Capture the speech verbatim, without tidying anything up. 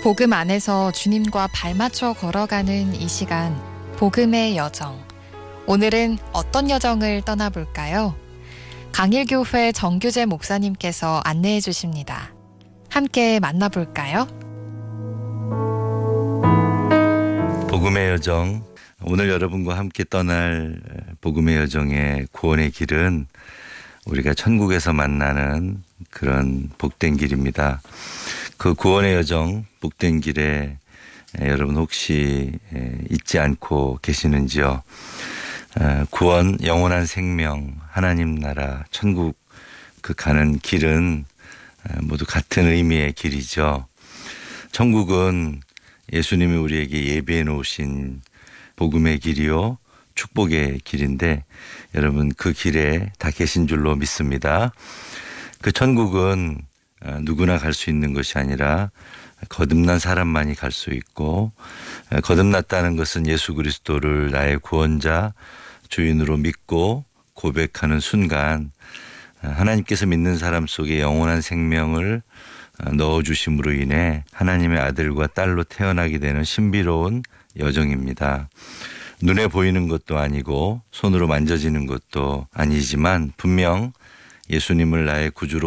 복음 안에서 주님과 발맞춰 걸어가는 이 시간, 복음의 여정. 오늘은 어떤 여정을 떠나볼까요? 강일교회 정규재 목사님께서 안내해 주십니다. 함께 만나볼까요? 복음의 여정, 오늘 여러분과 함께 떠날 복음의 여정의 구원의 길은 우리가 천국에서 만나는 그런 복된 길입니다. 그 구원의 여정, 복된 길에 여러분 혹시 잊지 않고 계시는지요? 구원, 영원한 생명, 하나님 나라, 천국 그 가는 길은 모두 같은 의미의 길이죠. 천국은 예수님이 우리에게 예비해 놓으신 복음의 길이요, 축복의 길인데 여러분 그 길에 다 계신 줄로 믿습니다. 그 천국은 누구나 갈 수 있는 것이 아니라 거듭난 사람만이 갈 수 있고, 거듭났다는 것은 예수 그리스도를 나의 구원자, 주인으로 믿고 고백하는 순간 하나님께서 믿는 사람 속에 영원한 생명을 넣어주심으로 인해 하나님의 아들과 딸로 태어나게 되는 신비로운 여정입니다. 눈에 보이는 것도 아니고 손으로 만져지는 것도 아니지만 분명 예수님을 나의 구주로